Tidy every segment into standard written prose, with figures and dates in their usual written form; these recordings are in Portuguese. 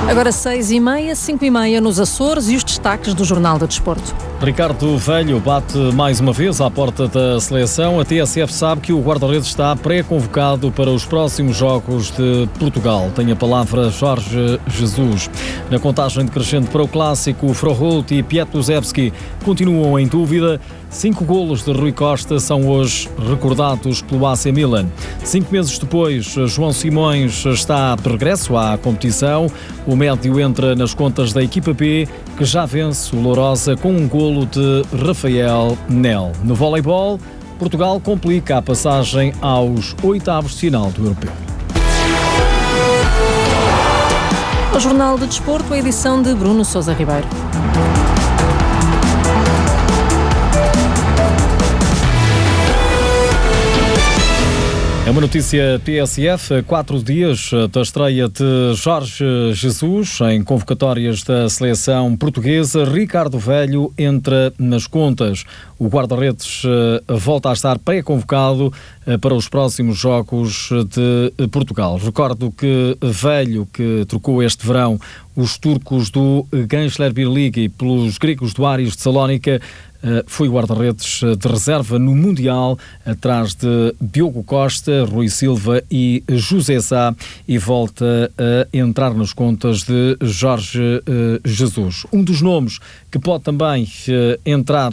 Agora 6h30, 5h30 nos Açores e os destaques do Jornal do Desporto. Ricardo Velho bate mais uma vez à porta da seleção. A TSF sabe que o guarda-redes está pré-convocado para os próximos Jogos de Portugal. Tem a palavra Jorge Jesus. Na contagem decrescente para o Clássico, Froholt e Pietuzewski continuam em dúvida. 5 golos de Rui Costa são hoje recordados pelo AC Milan. 5 meses depois, João Simões está de regresso à competição. O médio entra nas contas da equipa B, que já vence o Lourosa com um golo de Rafael Nel. No voleibol, Portugal complica a passagem aos oitavos de final do Europeu. O Jornal do Desporto, a edição de Bruno Sousa Ribeiro. É uma notícia TSF, 4 dias da estreia de Jorge Jesus em convocatórias da seleção portuguesa. Ricardo Velho entra nas contas. O guarda-redes volta a estar pré-convocado para os próximos Jogos de Portugal. Recordo que Velho, que trocou este verão os turcos do Gençlerbirliği pelos gregos do Aris de Salónica, foi guarda-redes de reserva no Mundial, atrás de Diogo Costa, Rui Silva e José Sá, e volta a entrar nas contas de Jorge Jesus. Um dos nomes que pode também entrar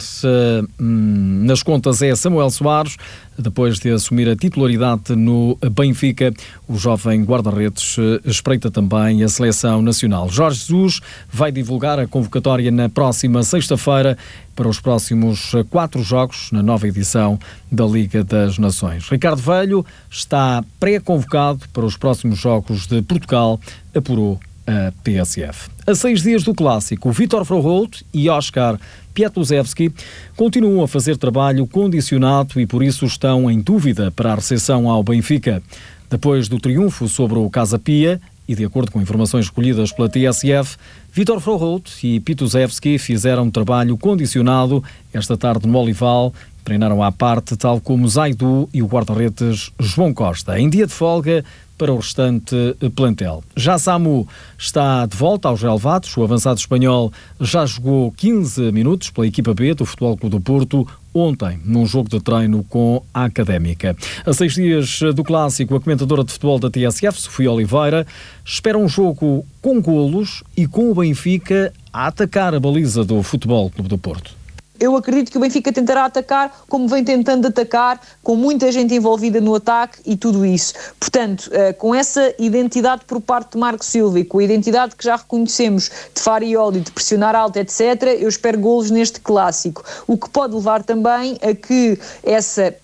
nas contas é Samuel Soares. Depois de assumir a titularidade no Benfica, o jovem guarda-redes espreita também a seleção nacional. Jorge Jesus vai divulgar a convocatória na próxima sexta-feira para os próximos 4 jogos na nova edição da Liga das Nações. Ricardo Velho está pré-convocado para os próximos Jogos de Portugal, apurou a TSF. A 6 dias do Clássico, Vítor Froholt e Oscar Pietuzewski continuam a fazer trabalho condicionado e por isso estão em dúvida para a recepção ao Benfica. Depois do triunfo sobre o Casa Pia, e de acordo com informações recolhidas pela TSF, Vítor Froholt e Pietuzewski fizeram trabalho condicionado esta tarde no Olival. Treinaram à parte, tal como Zaidu e o guarda-redes João Costa. Em dia de folga para o restante plantel. Já Samu está de volta aos relevados. O avançado espanhol já jogou 15 minutos pela equipa B do Futebol Clube do Porto ontem, num jogo de treino com a Académica. A 6 dias do Clássico, a comentadora de futebol da TSF, Sofia Oliveira, espera um jogo com golos e com o Benfica a atacar a baliza do Futebol Clube do Porto. Eu acredito que o Benfica tentará atacar como vem tentando atacar, com muita gente envolvida no ataque e tudo isso. Portanto, com essa identidade por parte de Marco Silva e com a identidade que já reconhecemos de Farioli, de pressionar alto, etc., eu espero golos neste clássico. O que pode levar também a que essas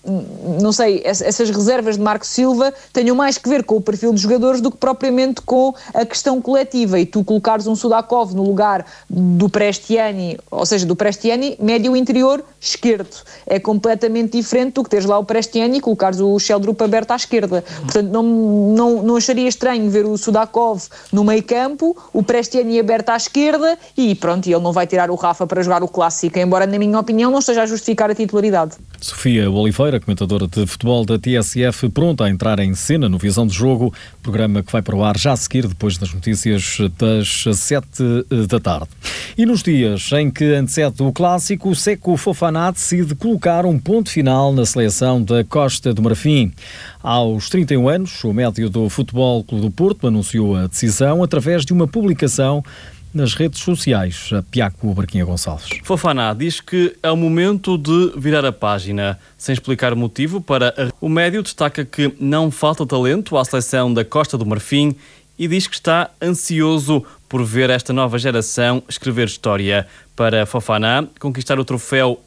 reservas de Marco Silva tenham mais que ver com o perfil dos jogadores do que propriamente com a questão coletiva. E tu colocares um Sudakov no lugar do Prestiani, ou seja, do Prestiani, médio interior esquerdo. É completamente diferente do que teres lá o Prestiani e colocares o Sheldrup aberto à esquerda. Portanto, não acharia estranho ver o Sudakov no meio campo, o Prestiani aberto à esquerda e pronto, ele não vai tirar o Rafa para jogar o Clássico, embora na minha opinião não esteja a justificar a titularidade. Sofia Oliveira, comentadora de futebol da TSF, pronta a entrar em cena no Visão de Jogo, programa que vai para o ar já a seguir, depois das notícias das 7 da tarde. E nos dias em que antecede o Clássico, Seko Fofana decide colocar um ponto final na seleção da Costa do Marfim. Aos 31 anos, o médio do Futebol Clube do Porto anunciou a decisão através de uma publicação nas redes sociais. Piaco Barquinha Gonçalves. Fofana diz que é o momento de virar a página. Sem explicar o motivo o médio destaca que não falta talento à seleção da Costa do Marfim e diz que está ansioso por ver esta nova geração escrever história. Para Fofana, conquistar o troféu